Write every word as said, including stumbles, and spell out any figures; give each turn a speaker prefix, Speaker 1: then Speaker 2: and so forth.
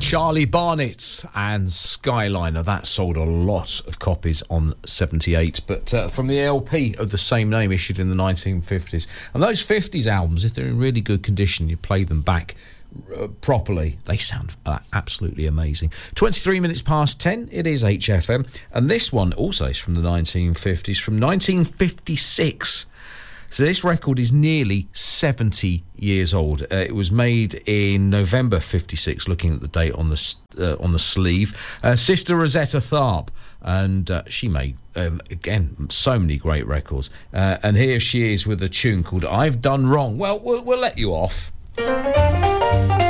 Speaker 1: Charlie Barnett and Skyliner. That sold a lot of copies on seventy-eight, but uh, from the L P of the same name issued in the nineteen fifties. And those fifties albums, if they're in really good condition, you play them back uh, properly, they sound uh, absolutely amazing. twenty-three minutes past ten, it is H F M, and this one also is from the nineteen fifties, from nineteen fifty-six. So this record is nearly seventy years old. Uh, it was made in November fifty-six, looking at the date on the uh, on the sleeve. Uh, Sister Rosetta Tharpe, and uh, she made, um, again, so many great records. Uh, and here she is with a tune called I've Done Wrong. Well, we'll, we'll let you off.